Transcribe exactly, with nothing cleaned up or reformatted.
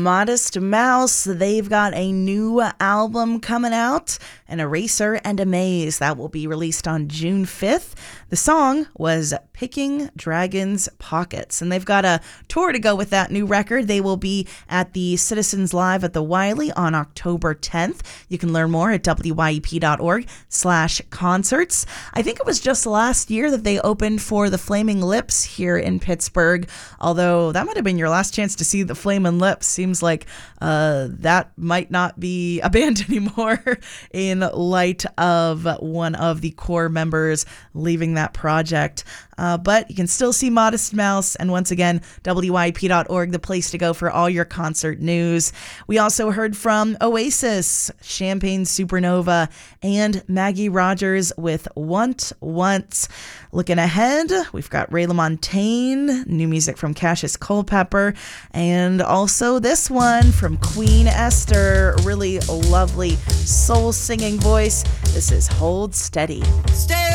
Modest Mouse, they've got a new album coming out, An Eraser and a Maze, that will be released on June fifth. The song was Picking Dragons' Pockets, and they've got a tour to go with that new record. They will be at the Citizens Live at the Wiley on October tenth. You can learn more at W Y E P dot org slash concerts. I think it was just last year that they opened for the Flaming Lips here in Pittsburgh, although that might have been your last chance to see the Flaming Lips. Seems like uh, that might not be a band anymore in light of one of the core members leaving that project. Uh, but you can still see Modest Mouse, and once again, W Y E P dot org, the place to go for all your concert news. We also heard from Oasis, Champagne Supernova, and Maggie Rogers with Want Once. Looking ahead, we've got Ray LaMontagne, new music from Cassius Culpepper, and also this one from Queen Esther, really lovely soul singing voice. This is Hold Steady. Stay